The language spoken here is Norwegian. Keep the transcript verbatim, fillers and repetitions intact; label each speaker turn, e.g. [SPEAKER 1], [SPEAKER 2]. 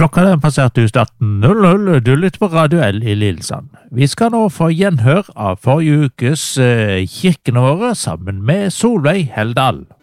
[SPEAKER 1] Klokka den passerte just atten null null, du lytter på Radio L i Lillesand. Vi skal nå få gjenhør av forrige ukes eh, kirkene våre sammen med Solveig Heldal.